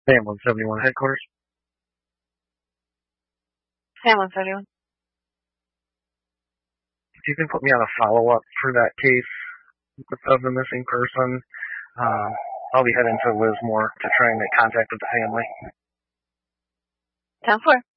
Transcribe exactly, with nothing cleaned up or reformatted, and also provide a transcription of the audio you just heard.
Sam one seventy-one headquarters. Sam one seventy-one. If you can put me on a follow-up for that case of the missing person, um, I'll be heading to Lismore to try and make contact with the family. ten four.